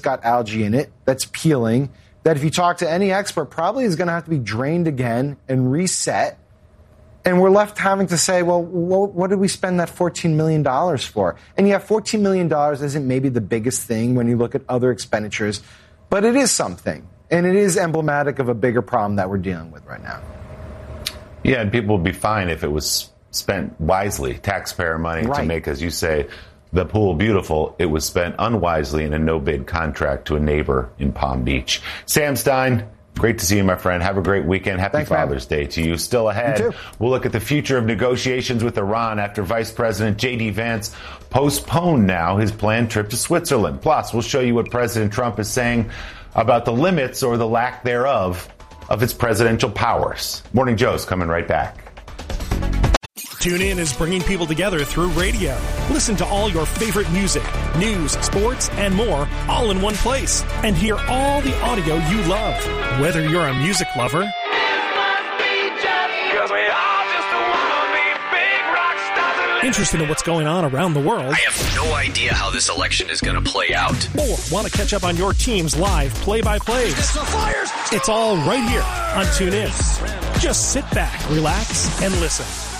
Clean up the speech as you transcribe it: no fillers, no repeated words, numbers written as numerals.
got algae in it that's peeling, that if you talk to any expert, probably is going to have to be drained again and reset. And we're left having to say, well, what did we spend that $14 million for? And yeah, $14 million isn't maybe the biggest thing when you look at other expenditures, but it is something. And it is emblematic of a bigger problem that we're dealing with right now. Yeah, and people would be fine if it was spent wisely, taxpayer money to make, as you say, the pool beautiful. It was spent unwisely in a no-bid contract to a neighbor in Palm Beach. Sam Stein, great to see you, my friend. Have a great weekend. Happy Father's Day to you. Still ahead, we'll look at the future of negotiations with Iran after Vice President J.D. Vance postponed now his planned trip to Switzerland. Plus, we'll show you what President Trump is saying about the limits or the lack thereof of his presidential powers. Morning Joe's coming right back. TuneIn is bringing people together through radio. Listen to all your favorite music, news, sports, and more all in one place. And hear all the audio you love. Whether you're a music lover interested in what's going on around the world. I have no idea how this election is going to play out. Or want to catch up on your team's live play-by-plays. It's all right here on TuneIn. Just sit back, relax, and listen.